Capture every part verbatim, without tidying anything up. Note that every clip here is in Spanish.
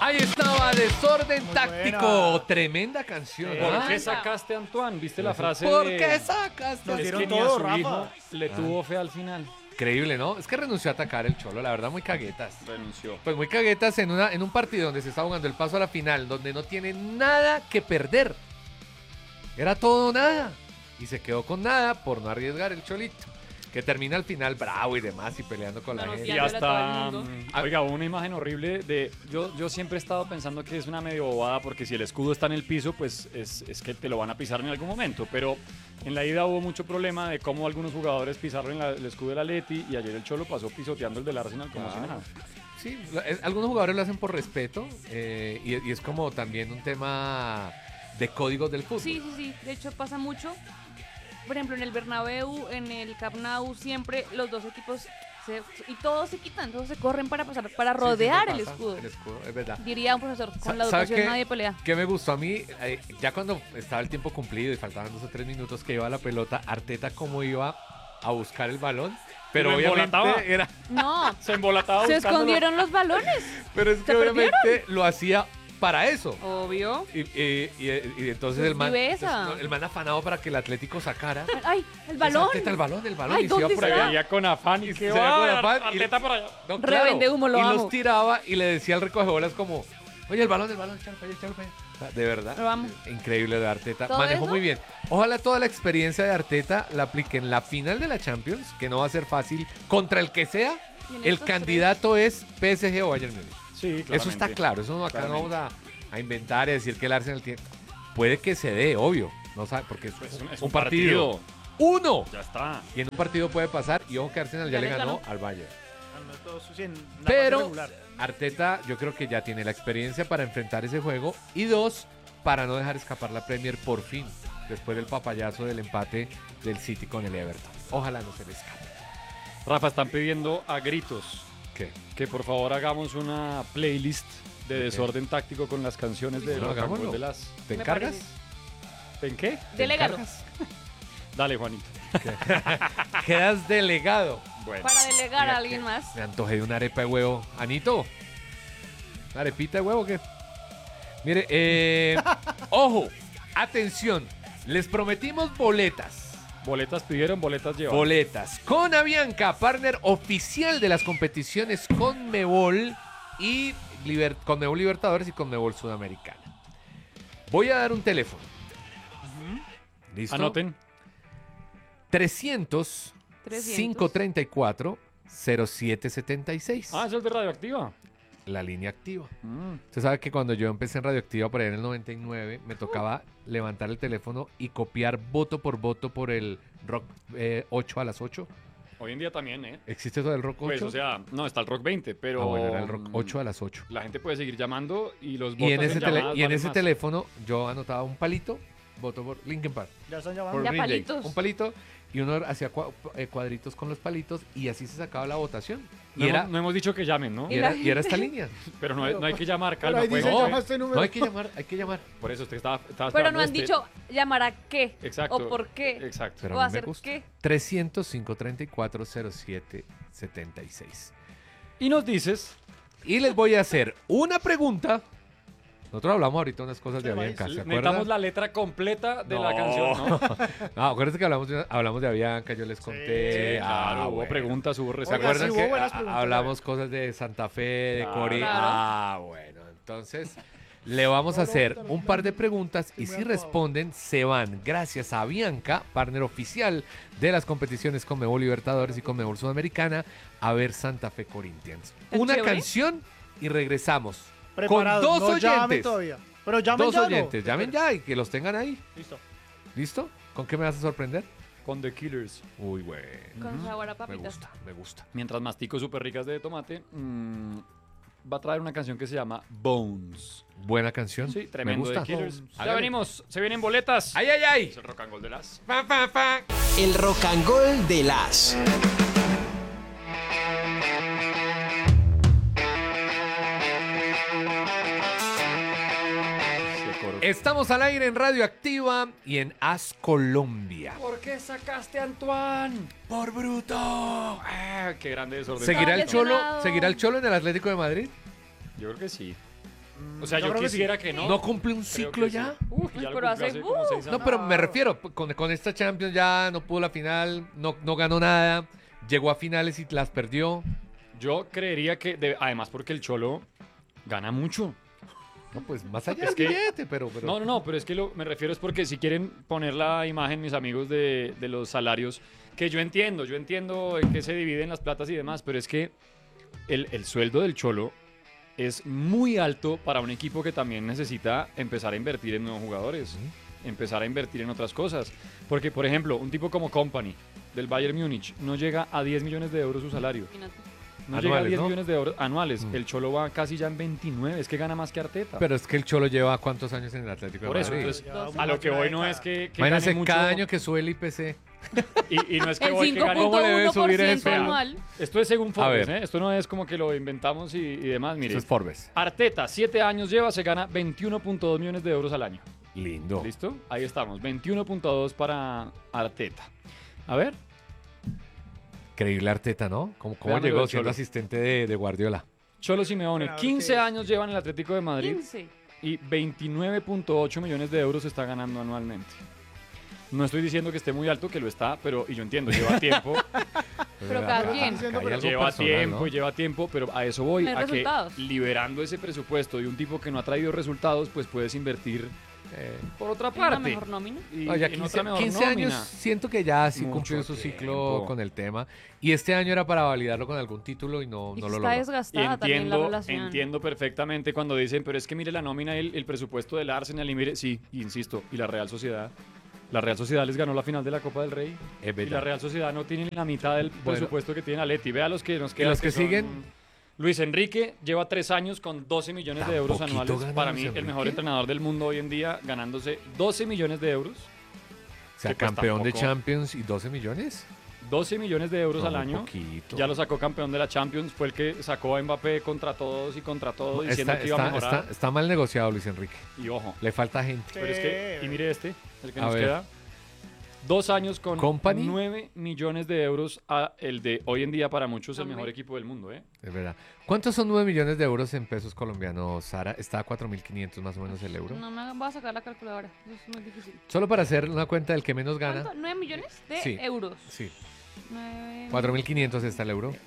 Ahí estaba, Desorden Muy Táctico. buena. Tremenda canción. Sí. ¿Ah? ¿Por qué sacaste a Antoine? ¿Viste la frase ¿Por de... qué sacas? Nos Es dieron que ni a todo, su Rafa. hijo le tuvo fe al final. Increíble, ¿no? Es que renunció a atacar el Cholo, la verdad, muy caguetas. Renunció. Pues muy caguetas en, una, en un partido donde se está jugando el paso a la final, donde no tiene nada que perder. Era todo o nada. Y se quedó con nada por no arriesgar el Cholito. Que termina al final bravo y demás y peleando con la No, no, gente. Y Ya, yo le todo hasta, el mundo. mm, oiga, hubo una imagen horrible de, yo, yo siempre he estado pensando que es una medio bobada porque si el escudo está en el piso, pues es, es que te lo van a pisar en algún momento, pero en la ida hubo mucho problema de cómo algunos jugadores pisaron en la- el escudo del Atleti y ayer el Cholo pasó pisoteando el del Arsenal como si Claro. nada. Sí, lo- es- algunos jugadores lo hacen por respeto eh, y, y es como también un tema de códigos del fútbol. Sí, sí, sí. De hecho, pasa mucho. Por ejemplo, en el Bernabéu, en el Camp Nou, siempre los dos equipos se- y todos se quitan, todos se corren para pasar, para Sí, rodear siempre el pasa, escudo. El escudo, es verdad. Diría un profesor, Sa- con la ¿sabe educación qué? nadie pelea. ¿Qué me gustó a mí? Eh, ya cuando estaba el tiempo cumplido y faltaban dos o tres minutos que iba a la pelota, Arteta cómo iba a buscar el balón, pero Lo obviamente embolataba. era, No, Se embolataba se buscándolo. escondieron los balones. pero es que ¿Se obviamente lo hacía para eso. Obvio. Y, y- y- y entonces Es el man, viveza. entonces, el man afanado para que el Atlético sacara. Ay, el Esa balón. Arteta, el balón, el balón. Ay, y se iba ¿dónde por Se allá. será? veía con afán y Y que se veía con afán y- Arteta para allá. No, Revende humo, lo y amo. los tiraba y le decía al recogebolas como, oye, el balón, el balón, échalo para allá, échalo para allá. O sea, de verdad. Lo amo. Increíble de Arteta. ¿Todo Manejó eso? muy bien. Ojalá toda la experiencia de Arteta la aplique en la final de la Champions, que no va a ser fácil, contra el que sea. Y en El estos candidato es P S G o Bayern Múnich. Sí, claramente. Eso está claro. Eso no acá no Claramente. vamos a, a inventar y decir que el Arsenal tiene. Puede que se dé, obvio. No sabe, porque es, Pues, un, es un un partido. partido. Uno. Ya está. Y en un partido puede pasar. Y ojo que Arsenal ya, Ya le les ganó ganó. al Bayern. Ah, no, todo sucio en la fase Pero regular. Arteta yo creo que ya tiene la experiencia para enfrentar ese juego y dos, para no dejar escapar la Premier por fin, después del papayazo del empate del City con el Everton. Ojalá no se le escape. Rafa, están pidiendo a gritos ¿Qué? que por favor hagamos una playlist de Ok. desorden táctico con las canciones de Bueno, Rock and hagámoslo. Roll de las... ¿Te Me encargas? parece. ¿En qué? ¿Te Delégalo. encargas? Dale, Juanito. Quedas delegado. Bueno. Para delegar Mira a alguien que más. Me antojé de una arepa de huevo. Anito, ¿una arepita de huevo o qué? Mire, eh, ojo, atención, les prometimos boletas. Boletas pidieron, boletas llevaron. Boletas con Avianca, partner oficial de las competiciones Conmebol y Liber- Conmebol Libertadores y Conmebol Sudamericana. Voy a dar un teléfono. ¿Listo? Anoten. trescientos, quinientos treinta y cuatro, cero siete setenta y seis. Ah, eso es de Radioactiva. La línea activa. Mm. Usted sabe que cuando yo empecé en Radioactiva por ahí en el noventa y nueve, me tocaba levantar el teléfono y copiar voto por voto por el Rock eh, ocho a las ocho. Hoy en día también, ¿eh? ¿Existe eso del Rock ocho? Pues, o sea, no, está el Rock veinte, pero... Ah, bueno, era el Rock ocho a las ocho. La gente puede seguir llamando y los votos Y en ese, tele- llamadas y en valen ese más. teléfono yo anotaba un palito, voto por Linkin Park, Ya están por llamando. Ya Green Day, palitos. un palito, y uno hacía cua- eh, cuadritos con los palitos y así se sacaba la votación. No, Y era, hemos, no hemos dicho que llamen, ¿no? y Y era, la y era esta línea. Pero no, hay- no hay que llamar, Pero calma. ahí pues. dice, no, llama a este número. No hay que llamar, hay que llamar. Por eso usted estaba, estaba Pero esperando no han este- dicho llamar a qué. Exacto. O por qué. Exacto. Pero ¿O a mí me hacer gusta. qué? trescientos, quinientos treinta y cuatro, cero siete setenta y seis. Y nos dices... Y les voy a hacer una pregunta. Nosotros hablamos ahorita unas cosas de Sí, Avianca, ¿se Necesitamos acuerdan? la letra completa de No. la canción, ¿no? No, acuérdense que hablamos de, hablamos de Avianca, yo les conté. Sí, Ah, Claro, hubo bueno. preguntas, hubo ¿Se Oiga, respuestas. acuerdan sí, que hubo buenas a- preguntas, hablamos cosas de Santa Fe, de Claro. Cori? Claro. Ah, bueno, entonces le vamos a hacer un par de preguntas y si responden se van gracias a Avianca, partner oficial de las competiciones Conmebol Libertadores y Conmebol Sudamericana, a ver Santa Fe Corinthians. ¿Está Una chévere? canción y regresamos Preparados, con dos no llamen oyentes. todavía. Pero llamen Dos ya, ¿no? oyentes, llamen ya y que los tengan ahí. Listo. ¿Listo? ¿Con qué me vas a sorprender? Con The Killers. Uy, bueno. Con sabor a Me papitas. gusta, me gusta. Mientras mastico súper ricas de tomate, mm, va a traer una canción que se llama Bones. Buena canción. Sí, tremendo Me de gusta. Killers. Ya Hágale. venimos, se vienen boletas. ¡Ay, ay, ay! Es el rock and roll de las... Pa, pa, pa. El rock and roll de las. Estamos al aire en Radioactiva y en As Colombia. ¿Por qué sacaste a Antoine? ¡Por bruto! Ah, qué grande desorden. ¿Seguirá el lesionado. Cholo, ¿Seguirá el Cholo en el Atlético de Madrid? Yo creo que sí. O sea, Yo yo, creo que quisiera que no. ¿No cumple un Creo ciclo que ya? sí. Uf, Uy, ya lo pero cumplió hace- hace como uf. seis No, años. pero me refiero, con, con esta Champions ya no pudo la final, no, no ganó nada, llegó a finales y las perdió. Yo creería que, de- además porque el Cholo gana mucho. No, pues más allá Es del que- billete, pero, pero... No, no, no, pero es que lo, me refiero es porque si quieren poner la imagen, mis amigos, de, de los salarios, que yo entiendo, yo entiendo en qué se dividen las platas y demás, pero es que el, el sueldo del Cholo es muy alto para un equipo que también necesita empezar a invertir en nuevos jugadores, empezar a invertir en otras cosas. Porque, por ejemplo, un tipo como Company del Bayern Múnich no llega a diez millones de euros su salario. Imagínate. No llega a Anuales, diez ¿no? millones de euros anuales. Mm. El Cholo va casi ya en veintinueve, es que gana más que Arteta. Pero es que el Cholo lleva cuántos años en el Atlético Por de eso, Madrid. entonces, Lleva a lo más que de una voy no década. es que, que Imagínense gane mucho, cada año que sube el I P C. y, y no es que El voy que gane ¿Cómo le debe subir eso? cinco punto uno por ciento anual. Esto es según Forbes, ver. ¿eh? Esto no es como que lo inventamos y, y demás. Mire, Eso es Forbes. Arteta, siete años lleva, se gana veintiuno punto dos millones de euros al año. Lindo. ¿Listo? Ahí estamos, veintiuno punto dos para Arteta. A ver, Increíble Arteta, ¿no? ¿Cómo, cómo Veámoslo llegó del siendo Cholo. asistente de, de Guardiola? Cholo Simeone, Bueno, quince ¿qué? años lleva en el Atlético de Madrid quince. y veintinueve punto ocho millones de euros está ganando anualmente. No estoy diciendo que esté muy alto, que lo está, pero, y yo entiendo, lleva tiempo, Pero cada quien. acá hay algo lleva personal, tiempo ¿no? y lleva tiempo, pero a eso voy, No hay a que resultados. liberando ese presupuesto de un tipo que no ha traído resultados, pues puedes invertir Eh, por otra ¿Es una parte. mejor nómina? Y, no, ya en quince, otra mejor quince años nómina. siento que ya sí Mucho cumplió su ciclo tiempo. con el tema. Y este año era para validarlo con algún título y no, Y no que lo está logró. Y desgastada también la entiendo, relación. entiendo perfectamente cuando dicen, pero es que mire la nómina y el, el presupuesto del Arsenal y mire, sí, insisto, y la Real Sociedad. La Real Sociedad les ganó la final de la Copa del Rey Es y verdad. la Real Sociedad no tiene ni la mitad del Bueno. presupuesto que tiene Atleti. Vea los que nos quedan. los que son- siguen? Luis Enrique lleva tres años con doce millones de Tan euros poquito anuales. gana Para Luis mí, el mejor Enrique. entrenador del mundo hoy en día, ganándose doce millones de euros. O sea, que pues campeón de tampoco- Champions y doce millones. doce millones de euros No, al muy año. poquito. Ya lo sacó campeón de la Champions. Fue el que sacó a Mbappé contra todos y contra todo, diciendo Está, que iba a está- mejorar. está- está mal negociado Luis Enrique. Y ojo, Le falta gente. Sí. pero es que, y mire este, el que A nos ver. queda. Dos años con Company. nueve millones de euros a el de hoy en día para muchos el Hombre. mejor equipo del mundo, ¿eh? Es verdad. ¿Cuántos son nueve millones de euros en pesos colombianos, Sara? Está a cuatro mil quinientos más o menos el euro. No me voy a sacar la calculadora. Eso es muy difícil. Solo para hacer una cuenta del que menos gana. ¿Cuánto? ¿nueve millones de Sí. euros? Sí. nueve cuatro mil quinientos está el euro. euros.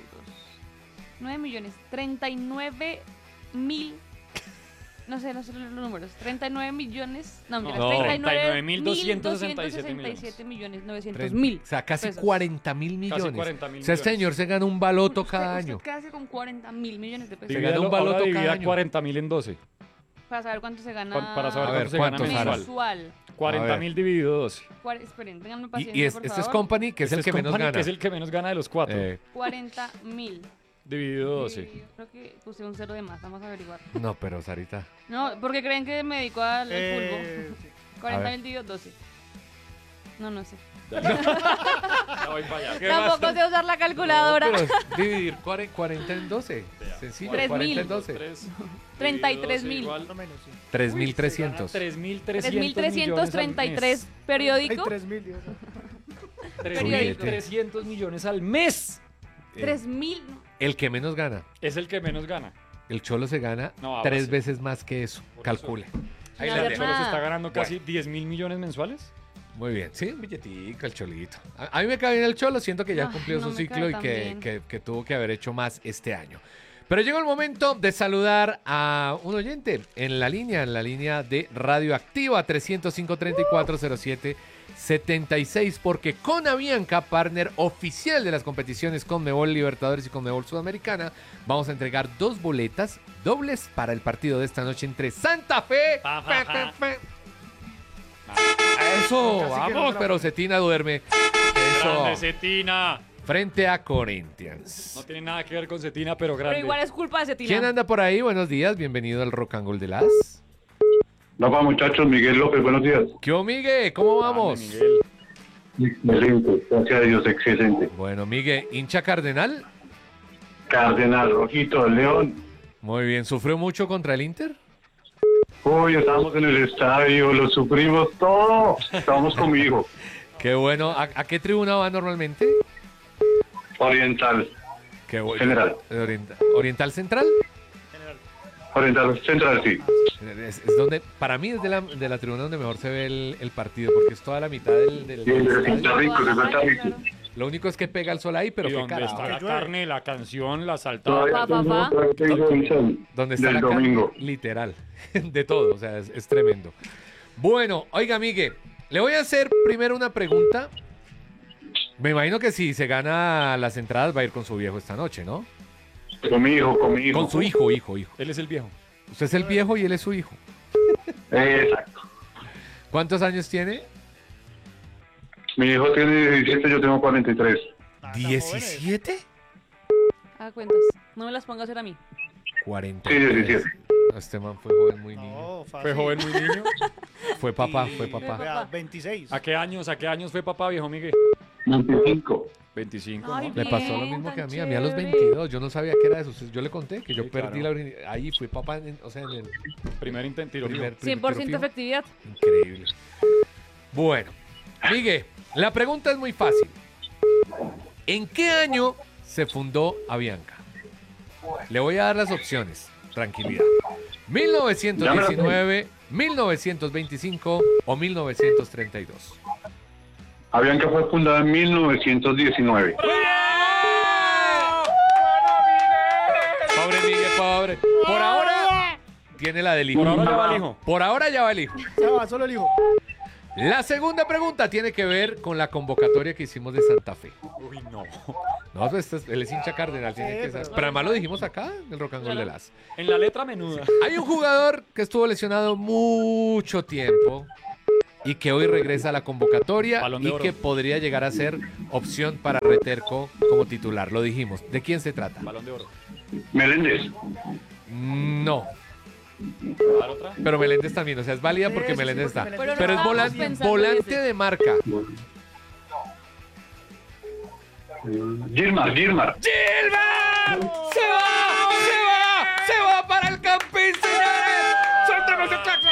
nueve millones. treinta y nueve mil. No sé, no sé los números. treinta y nueve millones. No, mira, No. treinta y nueve mil doscientos sesenta y siete millones novecientos Tre- mil. O sea, casi pesos. cuarenta mil millones. Casi cuarenta mil O sea, este millones. señor se gana un baloto Usted- cada usted año. ¿Qué hace con cuarenta mil millones de pesos? Se gana Divídalo- un baloto ahora cada divida año. cuarenta mil en doce. Para saber cuánto se gana Pa- para saber A ver, cuánto se gana ¿cuánto, Sara? mensual. mensual. cuarenta mil dividido doce. Cuar- Esperen, ténganme Y, paciencia, y es- por este es favor. Company, que es Este el que menos Company, gana. que es el que menos gana de los cuatro. Eh, cuarenta mil. Dividido doce. Yo creo que puse un cero de más, vamos a averiguar. no, pero Sarita. No, porque creen que me dedico al, al Eh, sí. A cuarenta ver. mil dividido doce. No, no sé. Ya voy para allá. Tampoco sé usar la calculadora. No, pero es dividir cuare- cuarenta en doce. Sencillo, Tres cuarenta mil. en doce. treinta y tres mil. Más o menos, sí. tres mil trescientos. tres mil tres mil trescientos treinta y tres Hay periódico. tres mil, Dios. tres mil trescientos millones al mes. tres mil. El que menos gana. Es el que menos gana. El Cholo se gana No, ahora tres sí. veces más que eso. Por Calcule. Ahí No la hacer dejo. Solo se nada. está ganando casi diez mil millones mensuales. Muy bien. Sí, un billetico, el Cholito. A, a mí me cae bien el Cholo. Siento que ya Ay, cumplió no su me ciclo cae y tan que, bien. que- que tuvo que haber hecho más este año. Pero llegó el momento de saludar a un oyente en la línea, en la línea de Radioactiva trescientos cinco, treinta y cuatro, cero siete, setenta y seis, porque con Avianca, partner oficial de las competiciones Conmebol Libertadores y Conmebol Sudamericana, vamos a entregar dos boletas dobles para el partido de esta noche entre Santa Fe. Pa, fe, pa, fe, pa. fe. Eso, Casi que vamos, no, no. pero Cetina duerme. Eso, Grande Cetina. frente a Corinthians. No tiene nada que ver con Cetina, pero Pero grande. igual es culpa de Cetina. ¿Quién anda por ahí? Buenos días, bienvenido al Rock and Roll de las. No, pa, muchachos, Miguel López, buenos días. ¿Qué onda, Migue? ¿Cómo Grande, vamos? Miguel. Excelente, gracias a Dios, excelente. Bueno, Migue, hincha cardenal. Cardenal, Rojito, León. Muy bien, ¿sufrió mucho contra el Inter? Hoy estábamos en el estadio, lo sufrimos todo. Estábamos con mi hijo, Qué bueno. ¿A, a qué tribuna va normalmente? Oriental, Qué bueno. General. Oriental, ¿Oriental Central? frente al central, sí. Es, es donde, para mí es de la, de la tribuna donde mejor se ve el, el partido, porque es toda la mitad del, del, Sí, del sí, estadio. está rico, sí, está rico. Claro. Lo único es que pega el sol ahí, pero y qué donde carajo. está la llueve. carne, la canción, la saltada. Todavía Pa, pa, tengo, pa. todavía tengo el sol Donde está del la carne, domingo. literal, de todo, o sea, es, es tremendo. Bueno, oiga, Migue, le voy a hacer primero una pregunta. Me imagino que si se gana las entradas va a ir con su viejo esta noche, ¿no? Con mi hijo, con mi hijo. Con su hijo, hijo, hijo. Él es el viejo. Usted es el viejo y él es su hijo. Eh, exacto. ¿Cuántos años tiene? Mi hijo tiene diecisiete, yo tengo cuarenta y tres. Ah, tan jóvenes. ¿diecisiete? Haga cuentas. No me las ponga a hacer a mí. cuarenta. Sí, diecisiete. Este man fue joven muy niño. No, fácil. Fue joven muy niño. Fue papá, fue Y- papá. vea, veintiséis. ¿A qué años, a qué años fue papá, viejo Miguel? veinticinco. veinticinco, Ay, ¿no? Le bien, pasó lo mismo tan que a mí, a mí a los chévere. veintidós, yo no sabía qué era eso. Yo le conté que yo Sí, perdí claro. la orin- ahí fui papá, en- o sea, en el Primer intento, tiro primer fijo. cien por ciento tiro fijo. efectividad. Increíble. Bueno, Miguel, la pregunta es muy fácil. ¿En qué año se fundó Avianca? Le voy a dar las opciones, tranquilidad. ¿mil novecientos diecinueve, mil novecientos veinticinco o mil novecientos treinta y dos? Avianca fue fundada en mil novecientos diecinueve. Pobre Miguel, pobre. Por ahora tiene la del hijo. Por ahora ya va el hijo. Por ahora ya va el hijo. Ya va, solo el hijo. La segunda pregunta tiene que ver con la convocatoria que hicimos de Santa Fe. Uy, no. No, pues, este es- él es hincha cardenal, tiene Sí, que pero- saber. Pero además lo dijimos acá, en el Rock and Roll de las. En la letra menuda. Hay un jugador que estuvo lesionado mucho tiempo y que hoy regresa a la convocatoria Balón de y oro. que podría llegar a ser opción para Reterco como titular. Lo dijimos. ¿De quién se trata? Balón de oro. Meléndez. No, ¿Va a dar otra? pero Meléndez también, o sea, es válida Sí, porque sí, sí, Meléndez porque está. Meléndez Pero no Pero es estábamos volante, pensando volante ese. de marca. Gilmar, Gilmar. ¡Gilbert! ¡Se va! ¡Se va! ¡Se va para el Campín, señores! ¡Suéltame ese claxon!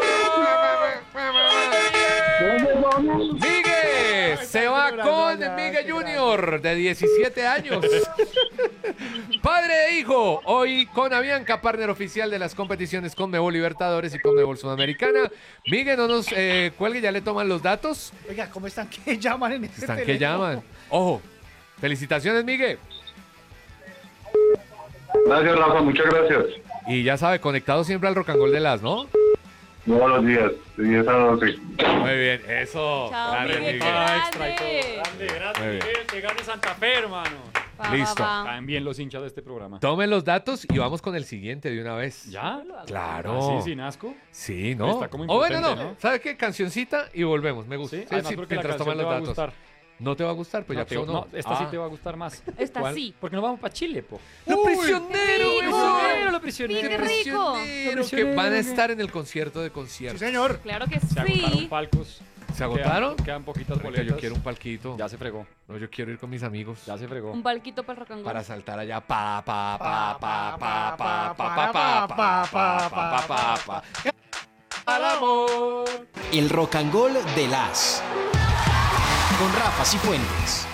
Migue se va con Migue Junior de diecisiete años. Padre e hijo, hoy con Avianca, partner oficial de las competiciones Conmebol Libertadores y Conmebol Sudamericana. Migue, no nos eh, cuelgue, ya le toman los datos. Oiga, ¿cómo están que llaman en este Están que teléfono? llaman. Ojo, felicitaciones, Migue. Gracias, Rafa, muchas gracias. Y ya sabe, conectado siempre al Rock and Roll de las, ¿no? Todos los días, de diez a doce. Muy bien, eso. Chao, Grande, Miguel, Miguel. qué Ah, extra y todo. grande. Grande, grande, Muy bien. Miguel, que gane Santa Fe, hermano. Pa, Listo. pa, pa. Caen bien los hinchas de este programa. Tomen los datos y vamos con el siguiente de una vez. ¿Ya? Claro. ¿Así, sin asco? Sí, ¿no? Está como o bueno, no. impotente, ¿no? ¿Sabe qué? Cancioncita y volvemos. Me gusta. Sí, Sí, además sí, porque la mientras canción toman te los va a datos. gustar. No te va a gustar, pues No, ya te- sonó. no, esta sí Ah. te va a gustar más. Esta ¿Cuál? sí. Porque nos vamos para Chile, po. ¡Los Uy, prisioneros! qué rico. weón! los prisioneros. Qué rico. Prisioneros que van a estar en el concierto de conciertos. Sí, señor. Claro que Se agotaron sí. palcos. ¿Se agotaron? Quedan, quedan poquitas Marica, boletas. yo quiero un palquito. Ya se fregó. No, yo quiero ir con mis amigos. Ya se fregó. Un palquito para el rock and roll. Para saltar allá. Pa, pa, pa, pa, pa, pa, pa, pa, pa, pa, pa, pa, pa, pa. Al amor. El Rock and Roll de las. Con Rafa Cifuentes.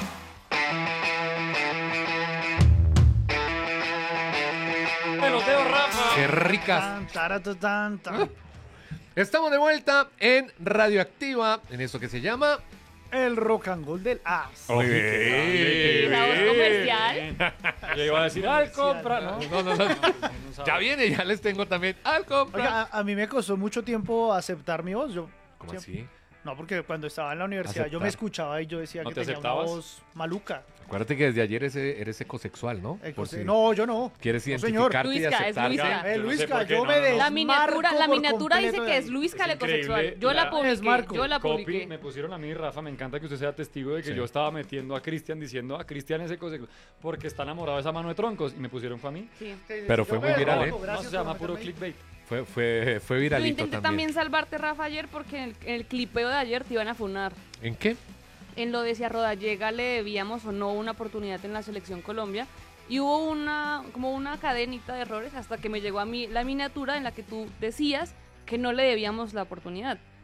Peloteo, Rafa. Qué ricas. Tan, tarata, tan, tan. Estamos de vuelta en Radioactiva, en eso que se llama... El rock and roll del as. Muy ¿Y la voz comercial? Yo iba a decir, al compra, ¿no? No, no, no. Ya viene, ya les tengo también al compra. Oiga, a, a mí me costó mucho tiempo aceptar mi voz. Yo ¿Cómo siempre- así? No, porque cuando estaba en la universidad yo Aceptar. me escuchaba y yo decía ¿No que te tenía aceptabas? una voz maluca. Acuérdate que desde ayer ese- eres ecosexual, ¿no? Eh, Por pues, si No, yo no. quieres No, señor. identificarte y Luisca, es aceptarte. Luisca. Eh, Yo no sé Luisca, por qué, yo no, me no, no. La miniatura, la desmarco por miniatura dice completo que de es eso. Luisca el Es increíble. ecosexual. Yo la La- publiqué. Desmarco. Yo la Copy, publiqué. me pusieron a mí, Rafa, me encanta que usted sea testigo de que Sí. yo estaba metiendo a Cristian diciendo a Cristian ese cosexual porque está enamorado de esa mano de troncos y me pusieron fue a mí. Sí. Pero fue Yo muy me viral, desmarco, ¿eh? No, gracias se llama por puro meterme ahí. clickbait. Fue, fue, fue Yo viralito intenté también. también salvarte, Rafa, ayer porque en el, en el clipeo de ayer te iban a funar. ¿En qué? En lo de si a Rodallega le debíamos o no una oportunidad en la selección Colombia. Y hubo una, como una cadenita de errores hasta que me llegó a mí la miniatura en la que tú decías que no le debíamos la oportunidad.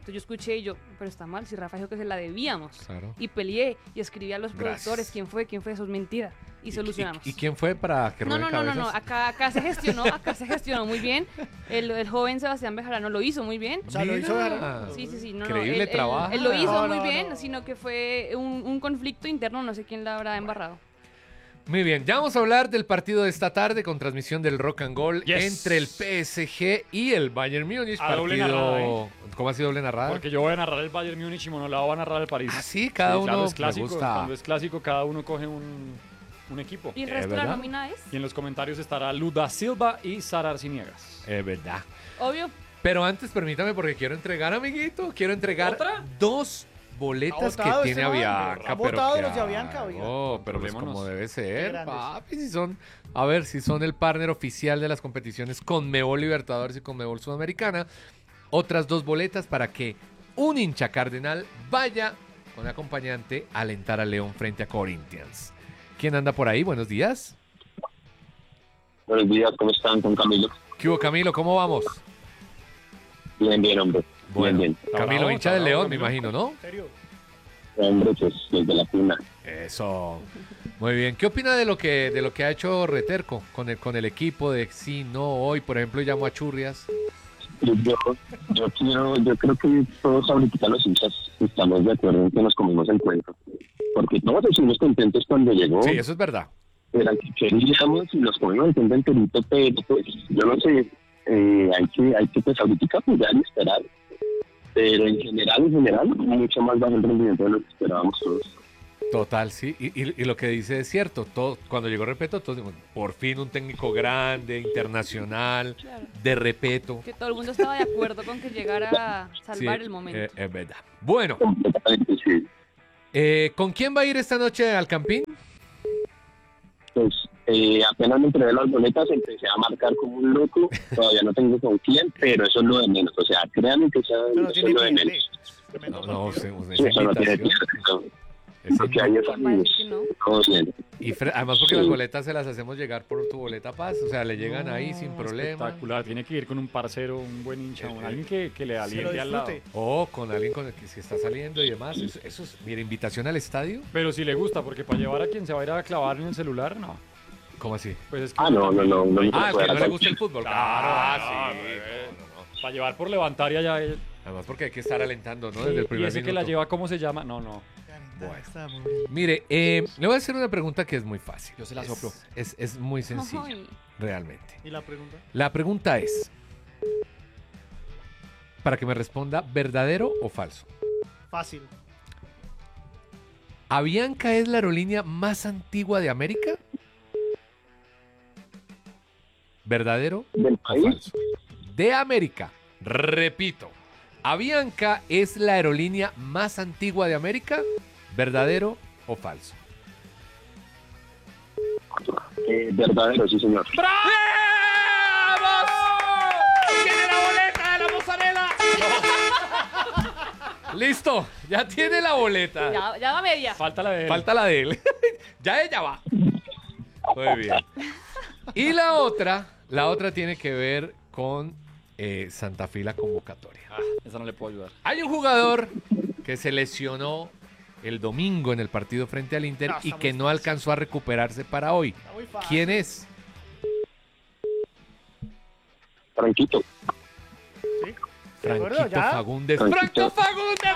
Entonces yo escuché y yo, pero está mal, si Rafa dijo que se la debíamos. Claro. Y peleé y escribí a los Gracias. productores quién fue, quién fue, eso es mentira. Y, solucionamos. ¿Y, y quién fue para que No, rueden no, no, no, no, cabezas? acá, acá se gestionó, acá se gestionó muy bien. El, el joven Sebastián Bejarano lo hizo muy bien. O sea, lo hizo Mira. Bejarano. Sí, sí, sí. No, no, Increíble él, él- trabajo. Él, lo hizo No, muy no, bien, no. sino que fue un, un conflicto interno, no sé quién la habrá embarrado. Muy bien, ya vamos a hablar del partido de esta tarde con transmisión del Rock and Gold Yes. entre el P S G y el Bayern Múnich. A doble partido... narrada, ¿eh? ¿Cómo ha sido doble narrada? Porque yo voy a narrar el Bayern Múnich y Monolao va a narrar el París. Ah, sí, cada uno claro, es me clásico. gusta. Cuando es clásico, cada uno coge un, un equipo. ¿Y el Eh, resto de la ¿verdad? nómina es? Y en los comentarios estará Luda Silva y Sara Arciniegas. Es verdad. Obvio. Pero antes, permítame, porque quiero entregar, amiguito, quiero entregar ¿Otra? dos boletas Ha que votado tiene este man, Avianca. ha pero votado qué los de Avianca, hago, oiga. pero pues Probémonos. como debe Qué ser, grandes. papi, si son, a ver, si son el partner oficial de las competiciones Conmebol Libertadores y Conmebol Sudamericana, otras dos boletas para que un hincha cardenal vaya con acompañante a alentar a León frente a Corinthians. ¿Quién anda por ahí? Buenos días. Buenos días, ¿cómo están con Camilo? ¿Qué hubo, Camilo? ¿Cómo vamos? Bien, bien, hombre. Bueno, Bien, Camilo, bravo, hincha está del bravo, León, me Camilo. imagino, ¿no? ¿En serio? bien. Hombre, pues desde la cuna. Eso. Muy bien. ¿Qué opina de lo que de lo que ha hecho Reterco con el con el equipo de sí, no, hoy, por ejemplo, llamó a Churrias? Yo, yo, quiero, yo creo que todos ahorita los hinchas estamos de acuerdo en que nos comimos el cuento. Porque todos estuvimos contentos cuando llegó. Sí, eso es verdad. Era que queríamos y nos comimos el cuento enterito, pero pues yo no sé, eh, hay que, hay que pues ahorita apoyar y esperar. Pero en general, en general, mucho más bajo el rendimiento de lo que esperábamos todos. Total, sí. Y, y- y lo que dice es cierto. Todo, cuando llegó Repeto, todos digo, por fin un técnico grande, internacional, Claro. de Repeto. Que todo el mundo estaba de acuerdo con que llegara a salvar Sí, el momento. eh, es verdad. Bueno, Completamente, sí. eh, ¿con quién va a ir esta noche al Campín? Pues eh, apenas me entregué las boletas, empecé a marcar como un loco. Todavía no tengo con quién, pero eso es lo de menos. O sea, créanme que eso, Pero eso tiene es lo que de ir. menos. No, no, se- esa Sí, eso no tiene invitación. que esa Porque hay invitación. ¿Quién va a decir que no? todo bien. Y fre- además porque Sí. las boletas se las hacemos llegar por tu boleta paz, o sea, le llegan ahí sin problema. Espectacular. Tiene que ir con un parcero, un buen hincha, un- Eh, alguien que, que le Se lo aliente al lado. disfrute. O con alguien con el que se está saliendo y demás. Eso, eso es, mira, invitación al estadio. Pero si le gusta, porque para llevar a quien se va a ir a clavar en el celular, no. ¿Cómo así? Pues es que Ah, no, no, no. no me Ah, es puedo que no le dar gusta el fútbol. Claro, Ah, claro, sí. eh. no, no, no. para llevar por levantar y allá. él- Además porque hay que estar alentando, ¿no? Desde el y primer ese minuto. que la lleva, ¿cómo se llama? No, no. Mire, eh, le voy a hacer una pregunta que es muy fácil. Yo se la Es- soplo. Es, es muy sencilla, Ay. realmente. ¿Y la pregunta? La pregunta es, para que me responda, ¿verdadero o falso? Fácil. ¿Avianca es la aerolínea más antigua de América? ¿Verdadero ¿Del o país? falso? De América. Repito, ¿Avianca es la aerolínea más antigua de América? ¿Verdadero o falso? Eh, verdadero, sí, señor. ¡Vamos! ¡Tiene la boleta de la mozzarella! Listo, ya tiene la boleta. Ya, ya va media. Falta la de él. Falta la de él. Ya ella va. Muy bien. Y la otra, la otra tiene que ver con eh, Santa Fe y la convocatoria. Ah, esa no le puedo ayudar. Hay un jugador que se lesionó el domingo en el partido frente al Inter No, y está que muy no fácil. alcanzó a recuperarse para hoy. Está muy fácil. ¿Quién es? Franquito. ¿Sí? ¿De acuerdo? Franquito ¿Ya? Fagundes. Franquito. ¡Franco Fagundes!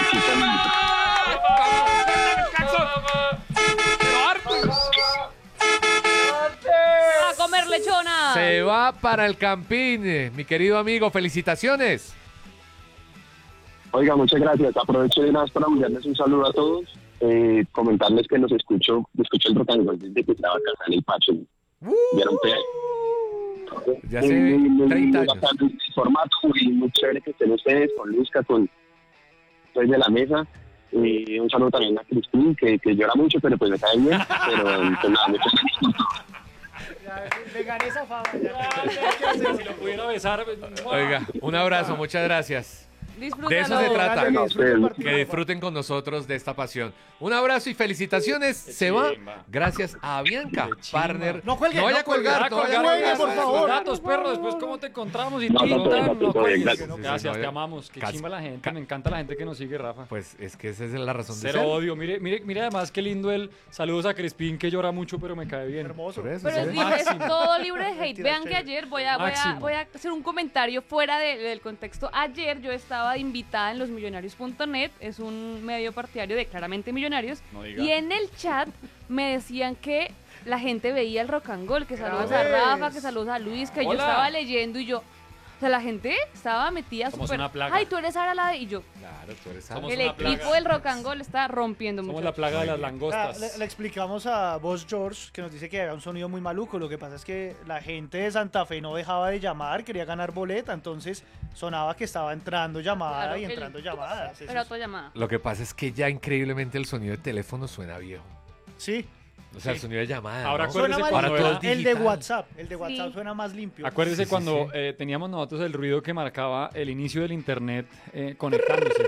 ¡A comer lechona! Se va para el Campín, eh, mi querido amigo. Felicitaciones. Oiga, muchas gracias. Aprovecho de una vez para enviarles un saludo a todos. Eh, comentarles que los escucho, escucho el Rock and Roll desde que estaba acá en el Pacho. ¿Vieron que? Ya hace Muy, muy, muy, treinta muy años. bacán el formato y muy chévere que estén ustedes con Luzca, con pues de la mesa. Y un saludo también a Cristín, que, que llora mucho, pero pues me cae bien. Pero pues nada, muchas gracias. Ya, le gané esa fama. Ya. Si lo pudiera besar. Oiga, un abrazo, muchas gracias. Disfrútalo. De eso se trata. Dale, disfruta el partido, Que disfruten con nosotros de esta pasión. Un abrazo y felicitaciones. Qué Se va chimba. gracias a Bianca, Qué chimba. partner. No cuelgue, vaya no a colgar, cuelgue. no vaya a Cuelgue, colgar. por favor. Datos, perro, después cómo te encontramos y No, tin, no, no, tan, no, no no, cuelgues. gracias. Gracias, Sí, te sí, amamos. Qué Cas- chimba la gente. ca- Me encanta la gente que nos sigue, Rafa. Pues es que esa es la razón de Cero ser. odio. Mire, mire, mire además qué lindo el saludos a Crispín que llora mucho pero me cae bien. Hermoso. Por eso, Pero sí. es, libre, es Máximo. todo libre de hate. Mentira, Vean que chévere. ayer voy a, voy, a, Máximo. voy a hacer un comentario fuera de- del contexto. Ayer yo estaba de invitada en losmillonarios punto net, es un medio partidario de claramente millonarios, No diga. y en el chat me decían que la gente veía el rock and roll, que saludos a Gracias. Rafa, que saludos a Luis, que yo Hola. estaba leyendo y yo... O sea, la gente estaba metida Somos súper... una plaga. Ay, tú eres Sara la de... Y yo, Claro, tú eres Somos el una equipo plaga. del rock and roll está rompiendo Somos mucho. la plaga de las Ah, langostas. le, le explicamos a Boss George que nos dice que había un sonido muy maluco. Lo que pasa es que la gente de Santa Fe no dejaba de llamar, quería ganar boleta, entonces sonaba que estaba entrando llamada Claro, y el- entrando llamadas. Eso Era es- otra llamada. Lo que pasa es que ya increíblemente el sonido de teléfono suena viejo. Sí, O sea, el Sí. sonido de llamada. Ahora ¿no? acuérdese suena más cuando Para era- todo limpio. El de digital. WhatsApp, el de WhatsApp Sí. suena más limpio. Acuérdese Sí, sí, cuando sí. eh, teníamos nosotros el ruido que marcaba el inicio del internet eh, conectándose.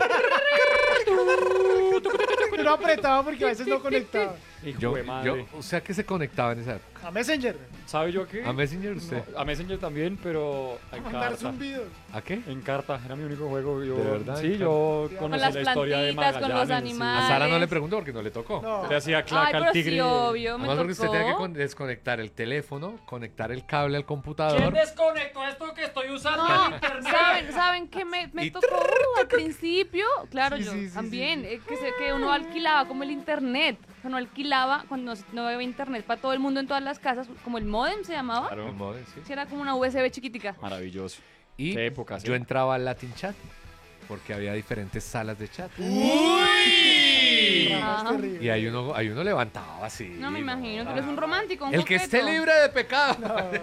No apretaba porque a veces no conectaba. Hijo Yo, de madre. yo, o sea, que se conectaba en esa época. A Messenger. ¿Sabe yo qué? ¿A Messenger usted? No, a Messenger también, pero A en mandar carta. zumbidos. ¿A qué? En carta, era mi único juego. Yo, ¿De verdad? Sí, ¿En yo carta? conocí Con las la historia de plantitas, con los Magallanes, sí. animales. A Sara no le Alex. pregunto porque no le tocó. No. Le hacía Ay, clac al pero tigre. sí, obvio, me Además porque usted tocó. tenía que con- desconectar el teléfono, conectar el cable al computador. desconectó esto que estoy usando No, ¿saben, ¿saben qué me, me Y tocó uh, al principio? Claro, Sí, yo sí, sí, también, eh, que, se- que uno alquilaba como el internet. O sea, no alquilaba cuando no, se- no había internet para todo el mundo en todas las casas, como el modem se llamaba. El Claro, modem, sí. Sí, era como una U S B chiquitica. maravilloso. Y Qué épocas, yo ¿eh? entraba al Latin Chat porque había diferentes salas de chat. Rafa, Ah. es terrible. Y ahí uno, ahí uno levantaba así. No me imagino, tú eres un romántico, un El que coqueto. esté libre de pecado.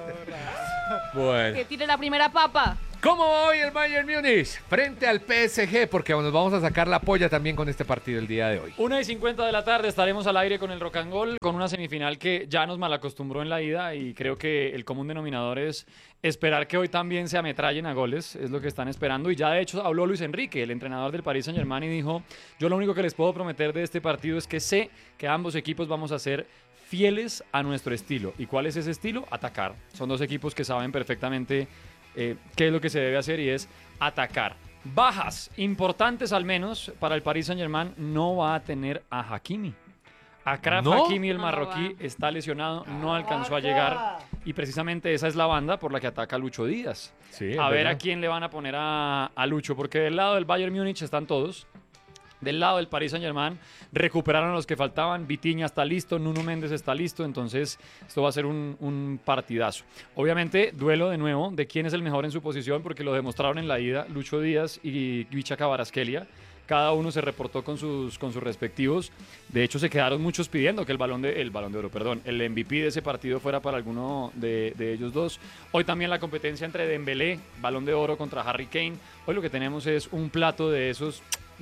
Bueno. Que tire la primera papa. ¿Cómo va hoy el Bayern Múnich frente al P S G? Porque nos vamos a sacar la polla también con este partido el día de hoy. Una y cincuenta de la tarde estaremos al aire con el Rock and Roll, con una semifinal que ya nos malacostumbró en la ida y creo que el común denominador es esperar que hoy también se ametrallen a goles, es lo que están esperando. Y ya de hecho habló Luis Enrique, el entrenador del Paris Saint Germain, y dijo, yo lo único que les puedo prometer de este partido es que sé que ambos equipos vamos a ser fieles a nuestro estilo. ¿Y cuál es ese estilo? Atacar. Son dos equipos que saben perfectamente eh, qué es lo que se debe hacer y es atacar. Bajas importantes al menos para el Paris Saint Germain, no va a tener a Hakimi. Akraf ¿No? Hakimi, el No, marroquí, no va. está lesionado, no alcanzó a llegar y precisamente esa es la banda por la que ataca Lucho Díaz. Sí, A ver a quién le van a poner a, a Lucho, porque del lado del Bayern Múnich están todos. Del lado del Paris Saint Germain recuperaron a los que faltaban. Vitinha está listo, Nuno Méndez está listo. Entonces, esto va a ser un, un partidazo. Obviamente, duelo de nuevo de quién es el mejor en su posición, porque lo demostraron en la ida Lucho Díaz y Vicha Kvaratskhelia. Cada uno se reportó con sus, con sus respectivos. De hecho, se quedaron muchos pidiendo que el balón de, el balón de oro, perdón, el M V P de ese partido fuera para alguno de, de ellos dos. Hoy también la competencia entre Dembélé, balón de oro contra Harry Kane. Hoy lo que tenemos es un plato de esos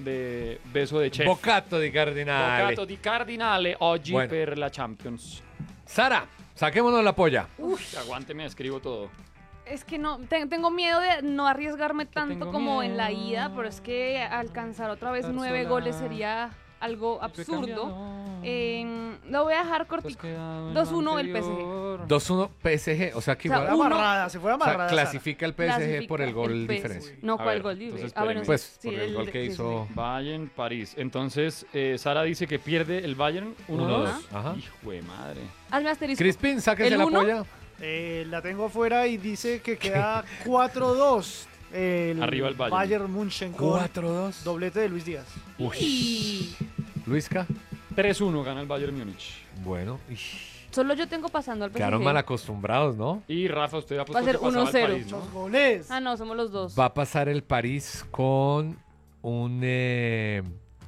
de beso de chef. Bocato di Cardinale. Bocato di Cardinale oggi Bueno. per la Champions. Sara, saquémonos la polla. Uf, aguánteme, escribo todo. Es que no, te- tengo miedo de no arriesgarme tanto tengo como en la miedo. ida, pero es que alcanzar otra vez Estar nueve sola. goles sería algo absurdo. Eh, lo voy a dejar cortico. dos dos uno el P S G. dos uno P S G. O sea que O sea, igual Fue uno- amarrada, se fue o sea, amarrada. Sara. clasifica el P S G Clasifica por el gol el P S G. diferencia. No, A ¿cuál ver, gol? entonces Ah, bueno, espéreme. Pues sí, por el gol que sí, hizo sí. Bayern, París. Entonces, eh, Sara dice que pierde el Bayern uno uno dos. dos. Ajá. Hijo de madre. Hazme asterisco. Crispin, sáquese ¿El la uno? polla. Eh, la tengo afuera y dice que queda cuatro dos. El Arriba el Bayern. Bayern München con cuatro dos. doblete de Luis Díaz. Y Luisca. tres uno gana el Bayern Múnich. Bueno. ish, solo yo tengo pasando al P S G. Quedaron mal acostumbrados, ¿no? Y Rafa, usted ha Va a puesto ser que pasaba uno cero. el París, ¿no? Los goles. Ah, no, somos los dos. Va a pasar el París con un eh,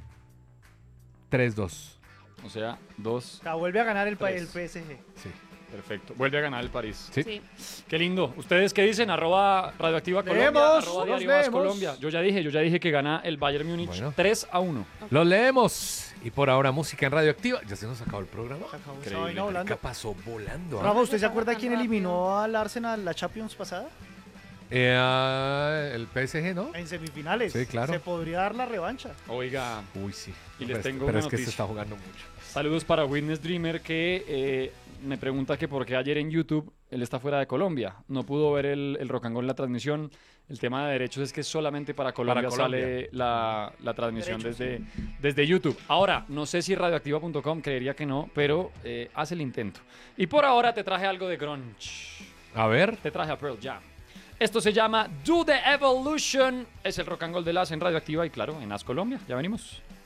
tres dos. O sea, dos. O sea, vuelve a ganar el, pa- Tres. el P S G. Sí. Perfecto. Vuelve a ganar el París. Sí. Sí. Qué lindo. ¿Ustedes qué dicen? Arroba Radioactiva Colombia, Leemos, arroba los Diario Más leemos. Colombia. Yo ya dije, yo ya dije que gana el Bayern Múnich Bueno. tres a uno. Los leemos. Y por ahora, música en Radioactiva. Ya se nos acabó el programa. Se acabó esa Increíble. vaina volando. ¿Qué pasó volando? ah? Rafa, ¿usted se acuerda quién eliminó al Arsenal la Champions pasada? Eh, el P S G, ¿no? En semifinales. Sí, claro. Se podría dar la revancha. Oiga, Uy, sí. Y No, les pero tengo pero una es que se noticia. está jugando mucho. saludos para Witness Dreamer que eh, me pregunta que por qué ayer en YouTube él está fuera de Colombia. No pudo ver el, el Rock and Roll en la transmisión. El tema de derechos es que solamente para Colombia, Para Colombia. sale la, la transmisión Derechos, desde, desde YouTube. Ahora, no sé si radioactiva punto com, creería que no, pero eh, hace el intento. Y por ahora te traje algo de grunge. A ver. Te traje a Pearl Jam. Esto se llama Do the Evolution. Es el Rock and Roll de Las en Radioactiva y claro, en As Colombia. Ya venimos.